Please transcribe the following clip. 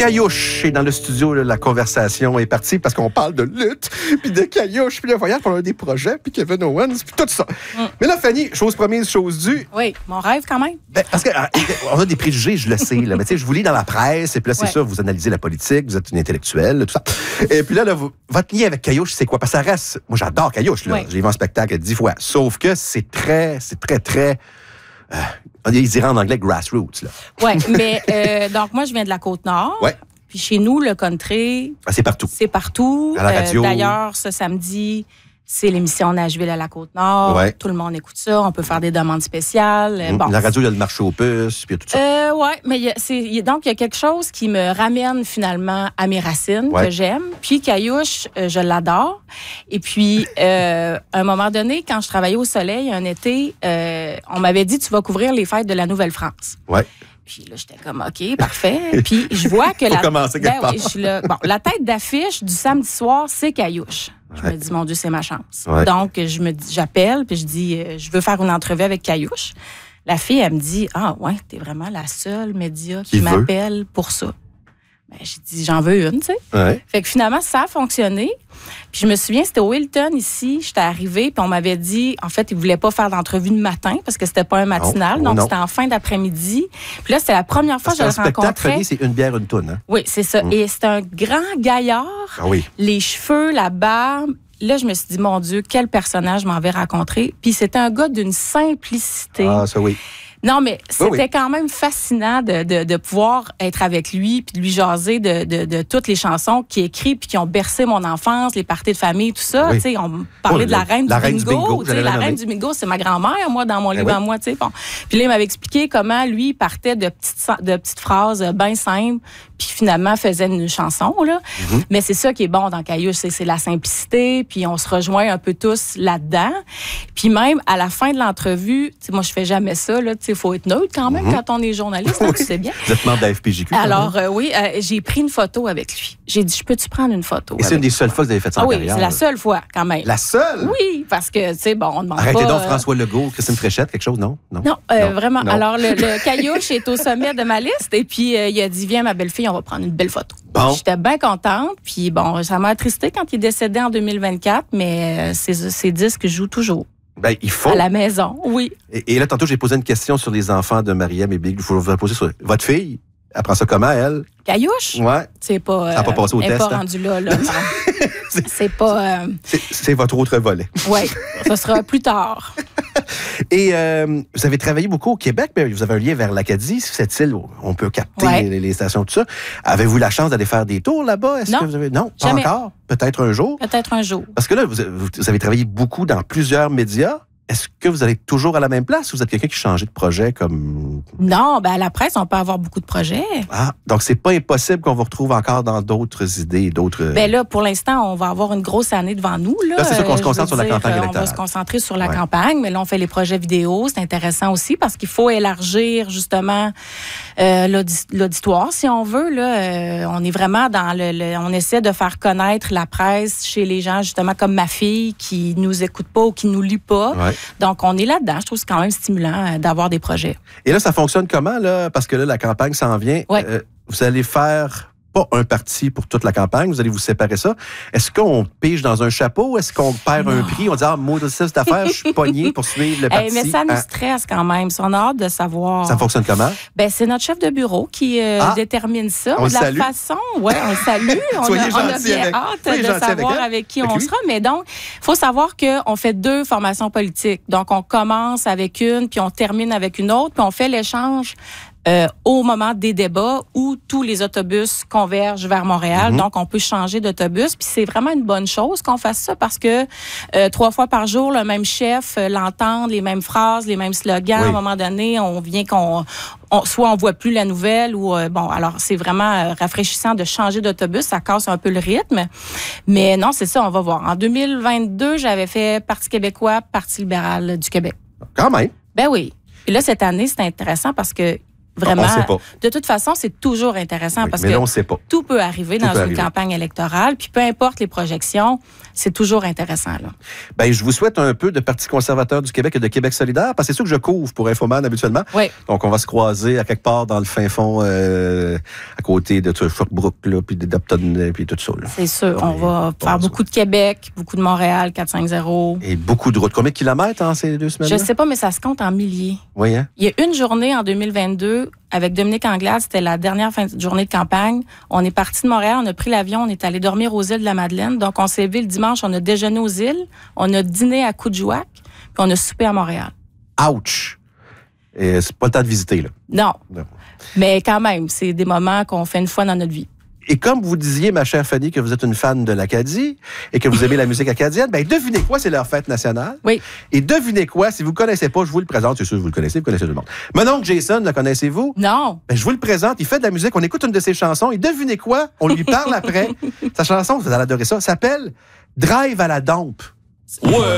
Caillouche est dans le studio. Là, la conversation est partie parce qu'on parle de lutte, puis de Caillouche, puis de voyage, puis on a des projets, puis Kevin Owens, puis tout ça. Mais là, Fanny, chose promise, chose due. Oui, mon rêve quand même. Ben, parce qu'on a des préjugés, je le sais. Là, mais tu sais, je vous lis dans la presse, et puis là, c'est ça, vous analysez la politique, vous êtes une intellectuelle, tout ça. Et puis là, votre lien avec Caillouche, c'est quoi? Parce que ça reste... Moi, j'adore Caillouche, là. J'ai vu en spectacle 10 fois. Sauf que c'est très... ils diraient en anglais grassroots. Oui, mais donc moi, je viens de la Côte-Nord. Oui. Puis chez nous, le country... C'est partout. C'est partout. À la radio. D'ailleurs, ce samedi, c'est l'émission Nashville à la Côte-Nord. Ouais. Tout le monde écoute ça. On peut faire des demandes spéciales. Bon. La radio, il y a le marché aux puces, puis tout ça. Oui, mais donc, il y a quelque chose qui me ramène finalement à mes racines que j'aime. Puis Caillouche, je l'adore. Et puis, à un moment donné, quand je travaillais au Soleil, un été, on m'avait dit, tu vas couvrir les fêtes de la Nouvelle-France. Oui. Puis là, j'étais comme, OK, parfait. Puis je vois que la tête d'affiche du samedi soir, c'est Caillouche. Je me dis, mon Dieu, c'est ma chance. Ouais. Donc, j'appelle, puis je dis, je veux faire une entrevue avec Caillouche. La fille, elle me dit, ah ouais, t'es vraiment la seule média qui m'appelle pour ça. Ben, j'ai dit, j'en veux une, tu sais. Ouais. Fait que finalement, ça a fonctionné. Puis je me souviens, c'était au Hilton ici, j'étais arrivée, puis on m'avait dit, en fait, ils voulaient pas faire d'entrevue le matin parce que c'était pas un matinal, donc c'était en fin d'après-midi. Puis là, c'était la première fois que je le rencontrais. Fanny, c'est une bière, une toune, hein? Oui, c'est ça. Et c'était un grand gaillard, les cheveux, la barbe. Là, je me suis dit, mon Dieu, quel personnage je m'en vais rencontrer. Puis c'était un gars d'une simplicité. Ah, ça oui. Non, mais c'était quand même fascinant de pouvoir être avec lui puis de lui jaser de toutes les chansons qu'il écrit puis qui ont bercé mon enfance, les parties de famille, tout ça. Tu sais, on me parlait de la reine du bingo. La reine du bingo, c'est ma grand-mère, moi, dans mon livre à moi. Bon. Puis là, il m'avait expliqué comment lui partait de petites phrases bien simples puis finalement faisait une chanson. Là. Mais c'est ça qui est bon dans Caillouche, c'est la simplicité, puis on se rejoint un peu tous là-dedans. Puis même à la fin de l'entrevue, moi, je fais jamais ça, là, il faut être neutre quand même quand on est journaliste, tu sais bien. Vous êtes membre de la FPJQ. Alors, j'ai pris une photo avec lui. J'ai dit, je peux-tu prendre une photo? Et c'est une des seules fois que vous avez fait ça en carrière? Oui, c'est la seule fois, quand même. La seule? Oui, parce que, tu sais, bon, on demande Arrêtez pas... donc François Legault, Christine Fréchette, quelque chose, non? Non, vraiment. Non. Alors, le Caillouche est au sommet de ma liste, et puis il a dit, viens, ma belle-fille, on va prendre une belle photo. Bon. J'étais bien contente, puis bon, ça m'a attristée quand il est décédé en 2024, mais ses disques jouent toujours. Ben, il faut. À la maison, oui. Et là, tantôt, j'ai posé une question sur les enfants de Mariam et Big. Il faut vous la poser sur votre fille. Elle prend ça comment, elle? Caillouche? Ouais. C'est pas... ça n'a pas passé au elle n'est test. pas rendue là. C'est pas... C'est votre autre volet. Oui, ça sera plus tard. Et vous avez travaillé beaucoup au Québec, mais vous avez un lien vers l'Acadie, cette île où on peut capter les stations, tout ça. Avez-vous la chance d'aller faire des tours là-bas? Non. Que vous avez... Non, pas jamais. encore. Peut-être un jour. Peut-être un jour. Parce que là, vous avez travaillé beaucoup dans plusieurs médias. Est-ce que vous allez toujours à la même place ou vous êtes quelqu'un qui change de projet comme... Non, ben à la presse, on peut avoir beaucoup de projets. Ah, donc c'est pas impossible qu'on vous retrouve encore dans d'autres idées, d'autres... Ben là, pour l'instant, on va avoir une grosse année devant nous. Là, c'est sûr qu'on se concentre sur la campagne électorale. On va se concentrer sur la campagne, mais là, on fait les projets vidéo. C'est intéressant aussi parce qu'il faut élargir, justement, l'auditoire, si on veut. Là, on est vraiment dans on essaie de faire connaître la presse chez les gens, justement, comme ma fille, qui nous écoute pas ou qui nous lit pas. Ouais. Donc, on est là-dedans. Je trouve que c'est quand même stimulant d'avoir des projets. Et là, ça fonctionne comment, là? Parce que là, la campagne s'en vient. Ouais. Vous allez faire pas un parti pour toute la campagne, vous allez vous séparer ça. Est-ce qu'on pige dans un chapeau? Est-ce qu'on perd un prix? On dit, moi, de cette affaire, je suis pogné pour suivre le parti. Mais ça nous stresse quand même. On a hâte de savoir. Ça fonctionne comment? Ben, c'est notre chef de bureau qui détermine ça. On de la salue. façon, on le salue. on a bien hâte de savoir avec qui on sera. Mais donc, il faut savoir qu'on fait 2 formations politiques. Donc, on commence avec une, puis on termine avec une autre, puis on fait l'échange au moment des débats où tous les autobus convergent vers Montréal. Donc, on peut changer d'autobus. Puis c'est vraiment une bonne chose qu'on fasse ça parce que 3 fois par jour, le même chef l'entend, les mêmes phrases, les mêmes slogans. À un moment donné, on vient soit on voit plus la nouvelle ou alors c'est vraiment rafraîchissant de changer d'autobus. Ça casse un peu le rythme. Mais non, c'est ça, on va voir. En 2022, j'avais fait Parti québécois, Parti libéral du Québec. Quand même. Ben oui. Et là, cette année, c'est intéressant parce que vraiment. On sait pas. De toute façon, c'est toujours intéressant parce mais que là, on sait pas. tout peut arriver dans une campagne électorale. Puis peu importe les projections, c'est toujours intéressant. Là. Ben, je vous souhaite un peu de Parti conservateur du Québec et de Québec solidaire, parce que c'est sûr que je couvre pour Infoman habituellement. Oui. Donc, on va se croiser à quelque part dans le fin fond, à côté de Sherbrooke, là, puis d'Upton, puis tout ça. Là. C'est sûr. On va faire beaucoup de Québec, beaucoup de Montréal, 450. Et beaucoup de routes. Combien de kilomètres en ces 2 semaines? Je sais pas, mais ça se compte en milliers. Oui, hein? Il y a une journée en 2022 avec Dominique Anglade, c'était la dernière fin de journée de campagne. On est parti de Montréal, on a pris l'avion, on est allé dormir aux îles de la Madeleine. Donc, on s'est levé le dimanche, on a déjeuné aux îles, on a dîné à Coudjouac, puis on a soupé à Montréal. Ouch! Et c'est pas le temps de visiter, là. Non. Mais quand même, c'est des moments qu'on fait une fois dans notre vie. Et comme vous disiez, ma chère Fanny, que vous êtes une fan de l'Acadie et que vous aimez la musique acadienne, ben devinez quoi, c'est leur fête nationale. Oui. Et devinez quoi, si vous ne connaissez pas, je vous le présente, c'est sûr que vous connaissez tout le monde. Mon oncle Jason, le connaissez-vous? Non. Ben, je vous le présente, il fait de la musique, on écoute une de ses chansons, et devinez quoi, on lui parle après. Sa chanson, vous allez adorer ça, s'appelle « Drive à la dompe ». Ouais.